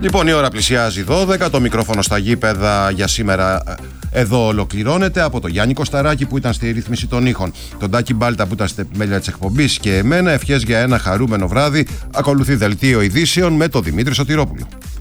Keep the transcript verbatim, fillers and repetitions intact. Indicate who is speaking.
Speaker 1: Λοιπόν, η ώρα πλησιάζει δώδεκα. Το μικρόφωνο στα γήπεδα για σήμερα εδώ ολοκληρώνεται. Από τον Γιάννη Κωσταράκη που ήταν στη ρύθμιση των ήχων, τον Τάκη Μπάλτα που ήταν στη μέλεια της εκπομπής και εμένα, ευχές για ένα χαρούμενο βράδυ. Ακολουθεί δελτίο ειδήσεων με τον Δημήτρη Σωτηρόπουλο.